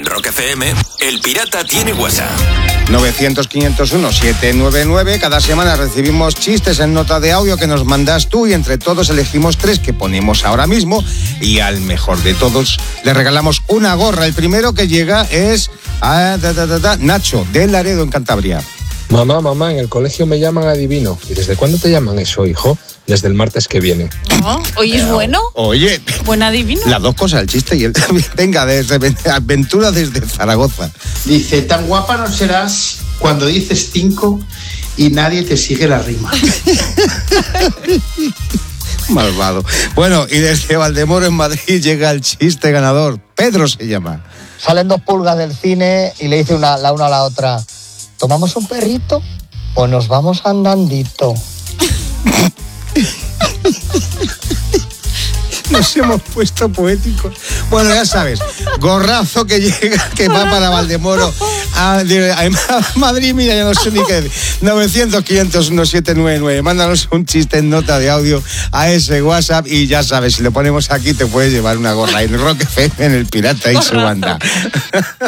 En Rock FM, El Pirata tiene WhatsApp. 900-501-799. Cada semana recibimos chistes en nota de audio que nos mandas tú y entre todos elegimos 3 que ponemos ahora mismo y al mejor de todos le regalamos una gorra. El primero que llega es Nacho, de Laredo, en Cantabria. Mamá, en el colegio me llaman adivino. ¿Y desde cuándo te llaman eso, hijo? Desde el martes que viene. Oh, ¿hoy es bueno? Oye, buen adivino. Las dos cosas, el chiste y el... Venga, desde Aventura desde Zaragoza. Dice, tan guapa no serás cuando dices 5 y nadie te sigue la rima. Malvado. Bueno, y desde Valdemoro, en Madrid, llega el chiste ganador. Pedro se llama. Salen 2 pulgas del cine y le dice la una a la otra, ¿tomamos un perrito o nos vamos andandito? Nos hemos puesto poéticos. Bueno, ya sabes, gorrazo que llega, que va para Valdemoro a Madrid. Mira, ya no sé ni qué decir. 900-501-799. Mándanos un chiste en nota de audio a ese WhatsApp y ya sabes, si lo ponemos aquí te puedes llevar una gorra en Rock FM, en El Pirata y su banda.